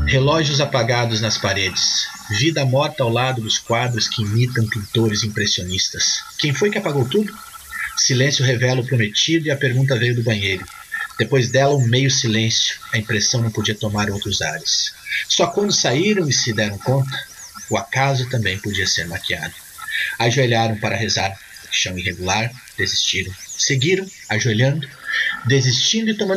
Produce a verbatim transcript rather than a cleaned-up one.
Relógios apagados nas paredes. Vida morta ao lado dos quadros que imitam pintores impressionistas. Quem foi que apagou tudo? Silêncio revela o prometido e a pergunta veio do banheiro. Depois dela, um meio silêncio. A impressão não podia tomar outros ares. Só quando saíram e se deram conta, o acaso também podia ser maquiado. Ajoelharam para rezar. Chão irregular, desistiram. Seguiram, ajoelhando, desistindo e tomando